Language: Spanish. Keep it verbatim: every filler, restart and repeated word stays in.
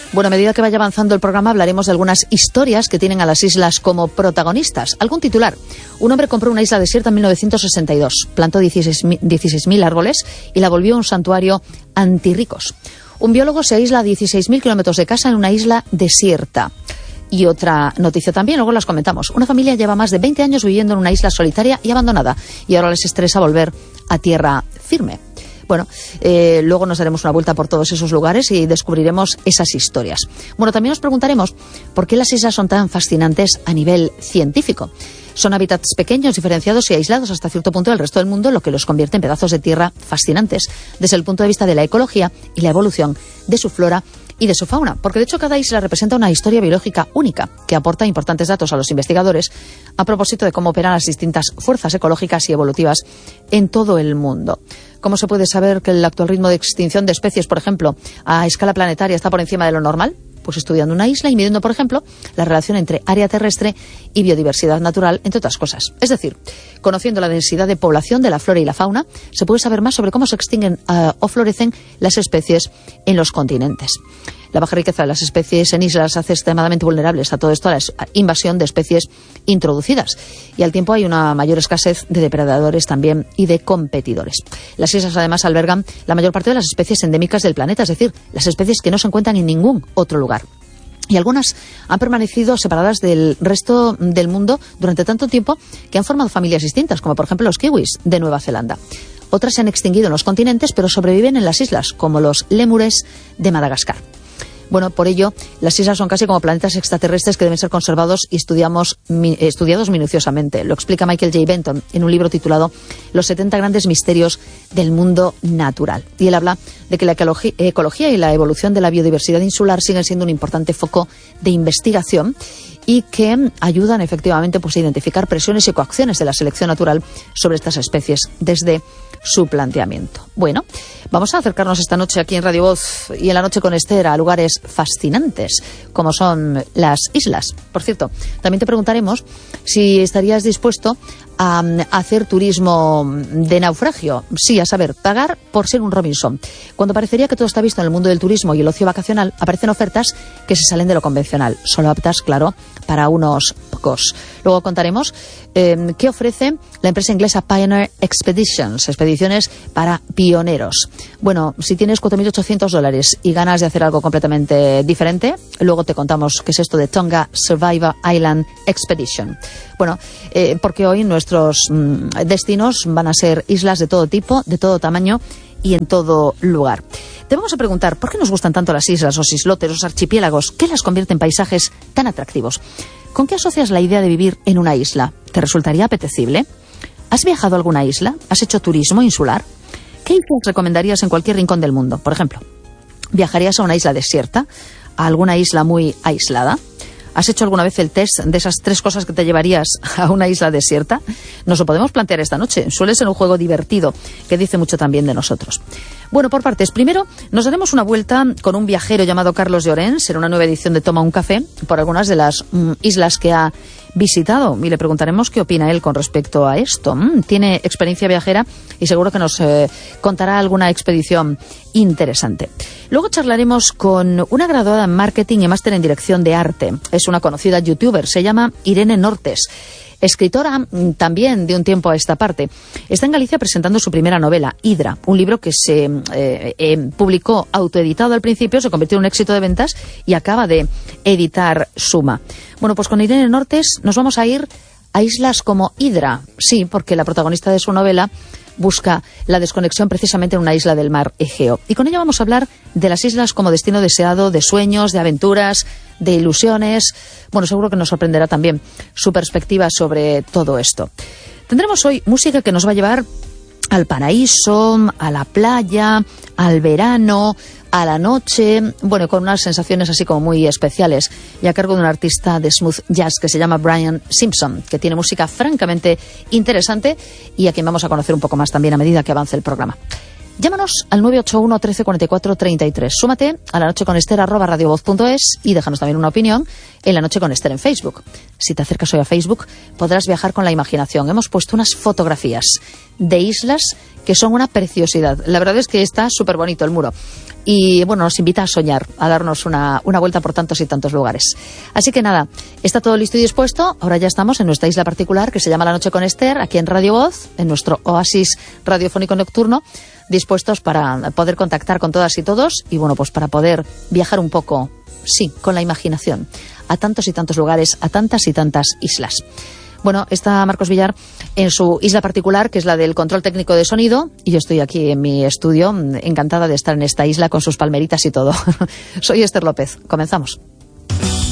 Bueno, a medida que vaya avanzando el programa hablaremos de algunas historias que tienen a las islas como protagonistas. Algún titular. Un hombre compró una isla desierta en mil novecientos sesenta y dos, plantó dieciséis mil árboles y la volvió un santuario antirricos. Un biólogo se aísla a dieciséis mil kilómetros de casa en una isla desierta. Y otra noticia también, luego las comentamos. Una familia lleva más de veinte años viviendo en una isla solitaria y abandonada y ahora les estresa volver a tierra firme. Bueno, eh, luego nos daremos una vuelta por todos esos lugares y descubriremos esas historias. Bueno, también nos preguntaremos por qué las islas son tan fascinantes a nivel científico. Son hábitats pequeños, diferenciados y aislados hasta cierto punto del resto del mundo, lo que los convierte en pedazos de tierra fascinantes desde el punto de vista de la ecología y la evolución de su flora y de su fauna, porque de hecho cada isla representa una historia biológica única que aporta importantes datos a los investigadores a propósito de cómo operan las distintas fuerzas ecológicas y evolutivas en todo el mundo. ¿Cómo se puede saber que el actual ritmo de extinción de especies, por ejemplo, a escala planetaria está por encima de lo normal? Pues estudiando una isla y midiendo, por ejemplo, la relación entre área terrestre y biodiversidad natural, entre otras cosas. Es decir, conociendo la densidad de población de la flora y la fauna, se puede saber más sobre cómo se extinguen uh, o florecen las especies en los continentes. La baja riqueza de las especies en islas hace extremadamente vulnerables a todo esto, a la invasión de especies introducidas. Y al tiempo hay una mayor escasez de depredadores también y de competidores. Las islas además albergan la mayor parte de las especies endémicas del planeta, es decir, las especies que no se encuentran en ningún otro lugar. Y algunas han permanecido separadas del resto del mundo durante tanto tiempo que han formado familias distintas, como por ejemplo los kiwis de Nueva Zelanda. Otras se han extinguido en los continentes, pero sobreviven en las islas, como los lémures de Madagascar. Bueno, por ello, las islas son casi como planetas extraterrestres que deben ser conservados y estudiamos, mi, estudiados minuciosamente. Lo explica Michael J. Benton en un libro titulado Los setenta grandes misterios del mundo natural. Y él habla de que la ecología y la evolución de la biodiversidad insular siguen siendo un importante foco de investigación y que ayudan efectivamente pues, a identificar presiones y coacciones de la selección natural sobre estas especies desde su planteamiento. Bueno, vamos a acercarnos esta noche aquí en Radio Voz y en La Noche con Esther a lugares fascinantes como son las islas. Por cierto, también te preguntaremos si estarías dispuesto a hacer turismo de naufragio. Sí, a saber, pagar por ser un Robinson. Cuando parecería que todo está visto en el mundo del turismo y el ocio vacacional, aparecen ofertas que se salen de lo convencional, solo aptas, claro, para unos pocos. Luego contaremos eh, qué ofrece la empresa inglesa Pioneer Expeditions, expediciones para pioneros. Bueno, si tienes cuatro mil ochocientos dólares y ganas de hacer algo completamente diferente, luego te contamos qué es esto de Tonga Survivor Island Expedition. Bueno, eh, porque hoy nuestros mmm, destinos van a ser islas de todo tipo, de todo tamaño y en todo lugar. Te vamos a preguntar, ¿por qué nos gustan tanto las islas, los islotes, los archipiélagos? ¿Qué las convierte en paisajes tan atractivos? ¿Con qué asocias la idea de vivir en una isla? ¿Te resultaría apetecible? ¿Has viajado a alguna isla? ¿Has hecho turismo insular? ¿Qué islas recomendarías en cualquier rincón del mundo? Por ejemplo, ¿viajarías a una isla desierta? ¿A alguna isla muy aislada? ¿Has hecho alguna vez el test de esas tres cosas que te llevarías a una isla desierta? Nos lo podemos plantear esta noche. Suele ser un juego divertido que dice mucho también de nosotros. Bueno, por partes. Primero, nos daremos una vuelta con un viajero llamado Carlos Llorens en una nueva edición de Toma un Café por algunas de las mm, islas que ha visitado y le preguntaremos qué opina él con respecto a esto. Mm, tiene experiencia viajera y seguro que nos eh, contará alguna expedición interesante. Luego charlaremos con una graduada en marketing y máster en dirección de arte. Es una conocida youtuber, se llama Irene Nortes. Escritora también de un tiempo a esta parte. Está en Galicia presentando su primera novela, Hidra, un libro que se eh, eh, publicó autoeditado al principio, se convirtió en un éxito de ventas y acaba de editar Suma. Bueno, pues con Irene Nortes nos vamos a ir a islas como Hidra. Sí, porque la protagonista de su novela busca la desconexión precisamente en una isla del mar Egeo. Y con ella vamos a hablar de las islas como destino deseado, de sueños, de aventuras, de ilusiones. Bueno, seguro que nos sorprenderá también su perspectiva sobre todo esto. Tendremos hoy música que nos va a llevar al paraíso, a la playa, al verano, a la noche, bueno, con unas sensaciones así como muy especiales, y a cargo de un artista de smooth jazz que se llama Brian Simpson, que tiene música francamente interesante y a quien vamos a conocer un poco más también a medida que avance el programa. Llámanos al nueve ocho uno, trece, cuarenta y cuatro, treinta y tres. Súmate a La Noche con Esther arroba radiovoz punto es y déjanos también una opinión en La Noche con Esther en Facebook. Si te acercas hoy a Facebook, podrás viajar con la imaginación. Hemos puesto unas fotografías de islas que son una preciosidad. La verdad es que está súper bonito el muro. Y bueno, nos invita a soñar, a darnos una, una vuelta por tantos y tantos lugares. Así que nada, está todo listo y dispuesto. Ahora ya estamos en nuestra isla particular, que se llama La Noche con Esther, aquí en Radio Voz, en nuestro oasis radiofónico nocturno, dispuestos para poder contactar con todas y todos y bueno, pues para poder viajar un poco, sí, con la imaginación, a tantos y tantos lugares, a tantas y tantas islas. Bueno, está Marcos Villar en su isla particular, que es la del control técnico de sonido, y yo estoy aquí en mi estudio, encantada de estar en esta isla con sus palmeritas y todo. Soy Esther López. Comenzamos.